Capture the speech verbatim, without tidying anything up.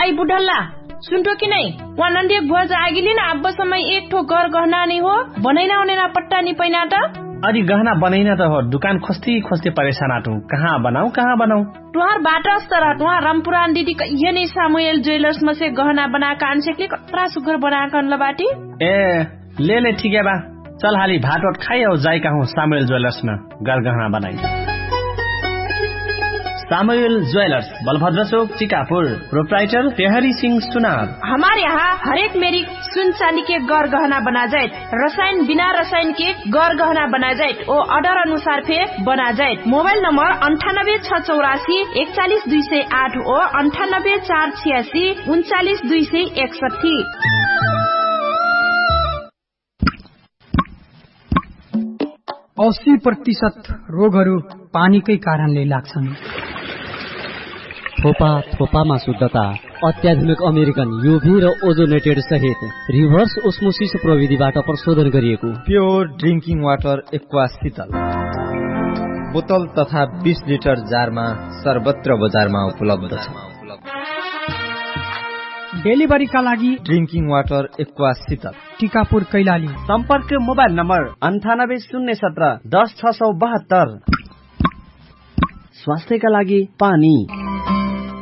दाई बुढल्ला सुन्टो कि नै वानन्डे भुज आगिली न अब समय एक ठो घर गहना नि हो बनैना उनेना पट्टा नि पैना त अरे गहना बनैना त हो दुकान खोस्ती खोस्ती परेशान आटू कहाँ बनाऊ कहाँ बनाऊ तुहार बाटा स्तर तुहार रामपुरान दिदी ये नै सामुएल ज्वेलर्स में से गहना बनाका आंसेकले कत्रा सुगर बनाका ल बाटी ए ले ले ठीक है बा चल हाली भात वाट खाई और जाई का हूँ सामुएल ज्वेलर्स में घर गहना बनाई सामुएल ज्वेलर्स बलभद्र चौक चिकापुर प्रोप्राइटर तेहरी सिंह सुनार। हमारे यहाँ हरेक मेरी सुन चांदी के गौर गहना बना जाए रसायन बिना रसायन के गौर गहना बना जाए और ऑर्डर अनुसार फे बना जाए। मोबाइल नंबर अंठानब्बे छह चौरासी इकतालीस दुई सौ आठ और अंठानब्बे चार छियासी उनचालीस दुई सौ इकसठी। अस्सी प्रतिशत रोगहरू पानीकै कारणले लाग्छन्। थोपा थोपामा शुद्धता अत्याधुनिक अमेरिकन यूभी र ओजोनेटेड सहित रिभर्स ओस्मोसिस प्रविधिबाट प्रशोधन गरिएको प्योर ड्रिंकिङ वाटर एक्वा शीतल बोतल तथा बीस लिटर जारमा सर्वत्र बजारमा उपलब्ध छ। डेलिभरीका लागि ड्रिंकिङ वाटर एक्वा शीतल टिकापुर कैलाली। सम्पर्क मोबाइल नम्बर अन्ठानब्बे शून्य सत्र दस छ सौ बहत्तर। स्वास्थ्यका लागि पानी